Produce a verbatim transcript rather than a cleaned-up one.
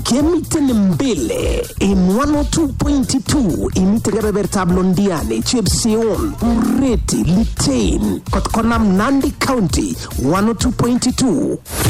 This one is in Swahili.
Kemiten mbele in one oh two point two imite kebebertab Londiani, Chepseon, Ureti, Litein, Kotkonam, Nandi County one oh two point two.